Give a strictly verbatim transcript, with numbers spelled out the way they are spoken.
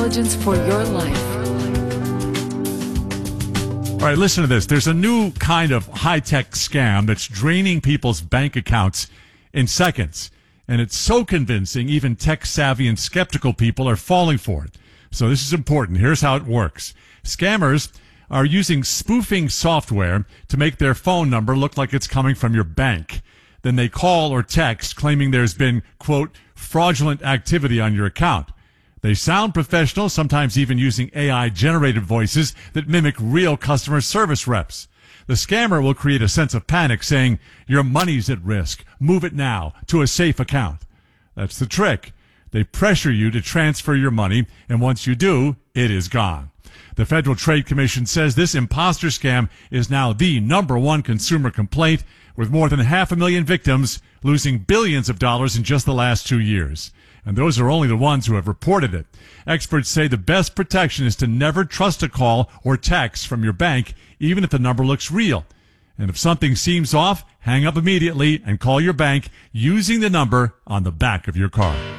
intelligence for your life. All right, listen to this. There's a new kind of high-tech scam that's draining people's bank accounts in seconds. And it's so convincing, even tech-savvy and skeptical people are falling for it. So this is important. Here's how it works. Scammers are using spoofing software to make their phone number look like it's coming from your bank. Then they call or text claiming there's been, quote, fraudulent activity on your account. They sound professional, sometimes even using A I-generated voices that mimic real customer service reps. The scammer will create a sense of panic, saying, your money's at risk. Move it now to a safe account. That's the trick. They pressure you to transfer your money, and once you do, it is gone. The Federal Trade Commission says this imposter scam is now the number one consumer complaint, with more than half a million victims losing billions of dollars in just the last two years. And those are only the ones who have reported it. Experts say the best protection is to never trust a call or text from your bank, even if the number looks real. And if something seems off, hang up immediately and call your bank using the number on the back of your card.